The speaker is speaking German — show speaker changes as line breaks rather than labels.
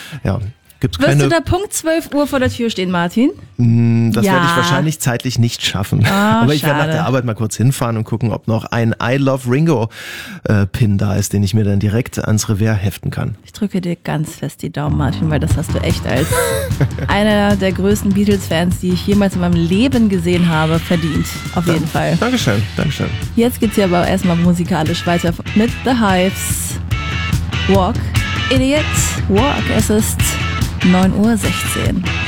ja.
Wirst du da Punkt 12 Uhr vor der Tür stehen, Martin?
Das werde ich wahrscheinlich zeitlich nicht schaffen. Aber ich werde nach der Arbeit mal kurz hinfahren und gucken, ob noch ein I Love Ringo Pin da ist, den ich mir dann direkt ans Revers heften kann.
Ich drücke dir ganz fest die Daumen, Martin, weil das hast du echt als einer der größten Beatles-Fans, die ich jemals in meinem Leben gesehen habe, verdient. Auf jeden Fall.
Dankeschön.
Jetzt geht's hier aber erstmal musikalisch weiter mit The Hives. Walk, Idiot, Walk. Es ist 9:16 Uhr.